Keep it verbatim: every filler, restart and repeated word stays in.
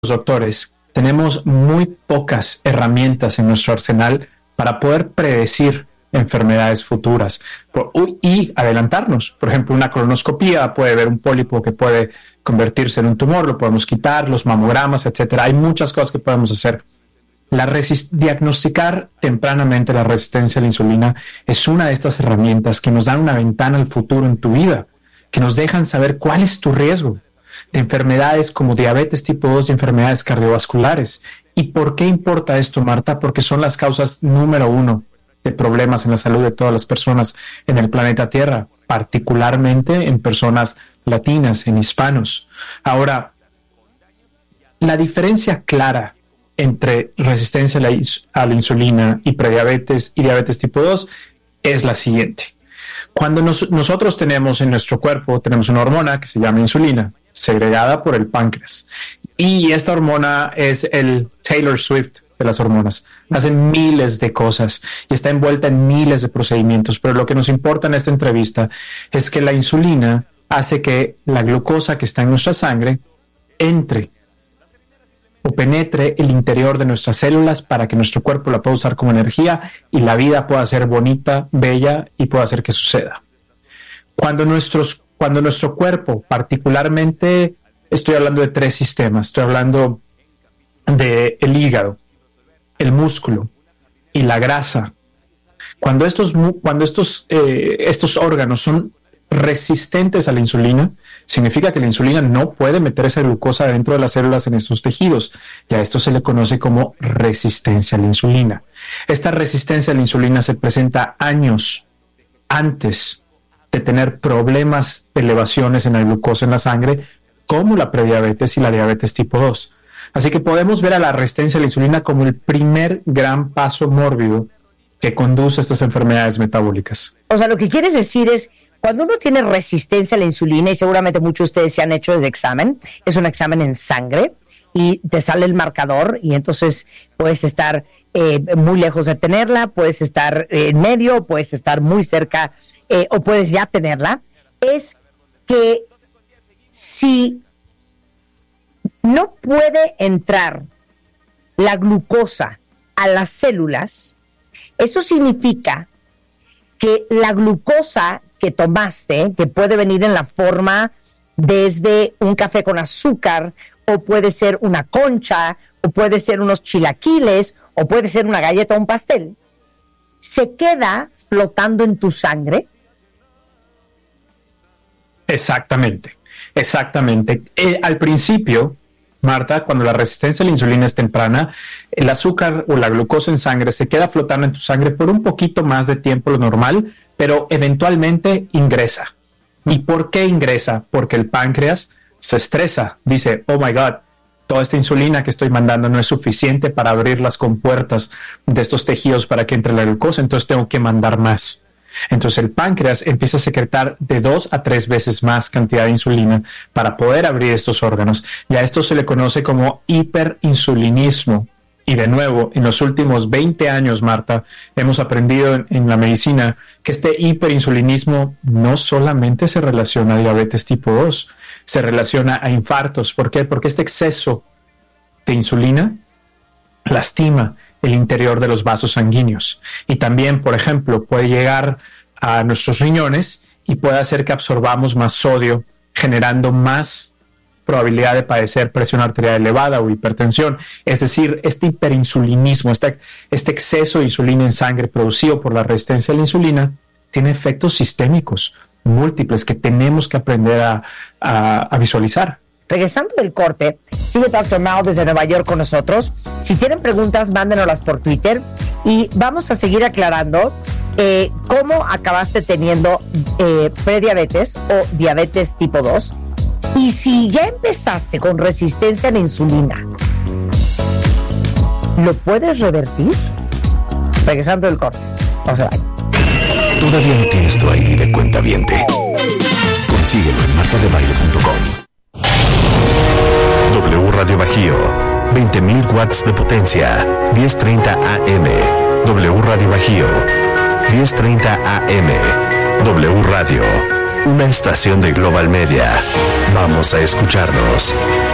doctores, tenemos muy pocas herramientas en nuestro arsenal para poder predecir enfermedades futuras y adelantarnos. Por ejemplo, una colonoscopía puede ver un pólipo que puede convertirse en un tumor, lo podemos quitar, los mamogramas, etcétera. Hay muchas cosas que podemos hacer. La resist- diagnosticar tempranamente la resistencia a la insulina es una de estas herramientas que nos dan una ventana al futuro en tu vida, que nos dejan saber cuál es tu riesgo de enfermedades como diabetes tipo dos y enfermedades cardiovasculares. ¿Y por qué importa esto, Marta? Porque son las causas número uno de problemas en la salud de todas las personas en el planeta Tierra, particularmente en personas latinas, en hispanos. Ahora, la diferencia clara entre resistencia a la, a la insulina y prediabetes y diabetes tipo dos es la siguiente. Cuando nos, nosotros tenemos en nuestro cuerpo, tenemos una hormona que se llama insulina, segregada por el páncreas. Y esta hormona es el Taylor Swift de las hormonas. Hace miles de cosas y está envuelta en miles de procedimientos. Pero lo que nos importa en esta entrevista es que la insulina hace que la glucosa que está en nuestra sangre entre o penetre el interior de nuestras células para que nuestro cuerpo la pueda usar como energía y la vida pueda ser bonita, bella y pueda hacer que suceda. Cuando, nuestros, cuando nuestro cuerpo, particularmente, estoy hablando de tres sistemas, estoy hablando del hígado, el músculo y la grasa. Cuando estos, cuando estos, eh, estos órganos son resistentes a la insulina, significa que la insulina no puede meter esa glucosa dentro de las células en estos tejidos. Y a esto se le conoce como resistencia a la insulina. Esta resistencia a la insulina se presenta años antes de tener problemas de elevaciones en la glucosa en la sangre, como la prediabetes y la diabetes tipo dos. Así que podemos ver a la resistencia a la insulina como el primer gran paso mórbido que conduce a estas enfermedades metabólicas. O sea, lo que quieres decir es, cuando uno tiene resistencia a la insulina, y seguramente muchos de ustedes se han hecho el examen, es un examen en sangre, y te sale el marcador, y entonces puedes estar eh, muy lejos de tenerla, puedes estar eh, en medio, puedes estar muy cerca, eh, o puedes ya tenerla, es que si no puede entrar la glucosa a las células, eso significa que la glucosa que tomaste, que puede venir en la forma desde un café con azúcar, o puede ser una concha, o puede ser unos chilaquiles, o puede ser una galleta o un pastel, se queda flotando en tu sangre. Exactamente, exactamente. Eh, al principio, Marta, cuando la resistencia a la insulina es temprana, el azúcar o la glucosa en sangre se queda flotando en tu sangre por un poquito más de tiempo de lo normal, pero eventualmente ingresa. ¿Y por qué ingresa? Porque el páncreas se estresa, dice, oh my God, toda esta insulina que estoy mandando no es suficiente para abrir las compuertas de estos tejidos para que entre la glucosa, entonces tengo que mandar más. Entonces el páncreas empieza a secretar de dos a tres veces más cantidad de insulina para poder abrir estos órganos. Y a esto se le conoce como hiperinsulinismo. Y de nuevo, en los últimos veinte años, Marta, hemos aprendido en, en la medicina que este hiperinsulinismo no solamente se relaciona a diabetes tipo dos, se relaciona a infartos. ¿Por qué? Porque este exceso de insulina lastima el interior de los vasos sanguíneos. Y también, por ejemplo, puede llegar a nuestros riñones y puede hacer que absorbamos más sodio, generando más probabilidad de padecer presión arterial elevada o hipertensión. Es decir, este hiperinsulinismo, este, este exceso de insulina en sangre producido por la resistencia a la insulina, tiene efectos sistémicos múltiples que tenemos que aprender a, a, a visualizar. Regresando del corte, sigue doctor Mao desde Nueva York con nosotros. Si tienen preguntas, mándenoslas por Twitter y vamos a seguir aclarando eh, cómo acabaste teniendo eh, prediabetes o diabetes tipo dos. Y si ya empezaste con resistencia a la insulina, ¿lo puedes revertir? Regresando del corte. No se vayan. ¿Todavía no tienes tu I D de cuentaviente? Consíguelo en marta de baile punto com. W Radio Bajío, veinte mil watts de potencia, diez treinta A M. W Radio Bajío, diez treinta A M. W Radio, una estación de Global Media. Vamos a escucharnos.